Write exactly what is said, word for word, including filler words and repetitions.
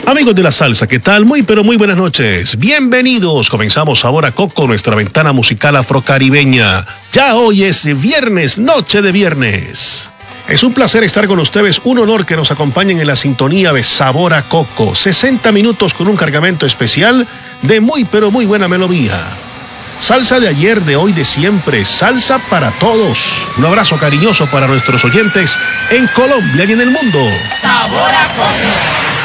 Amigos de la salsa, ¿qué tal? Muy pero muy buenas noches. Bienvenidos. Comenzamos Sabor a Coco, nuestra ventana musical afrocaribeña. Ya hoy es viernes, noche de viernes. Es un placer estar con ustedes, un honor que nos acompañen en la sintonía de Sabor a Coco. sesenta minutos con un cargamento especial de muy pero muy buena melodía. Salsa de ayer, de hoy, de siempre, salsa para todos. Un abrazo cariñoso para nuestros oyentes en Colombia y en el mundo. Sabor a Coco.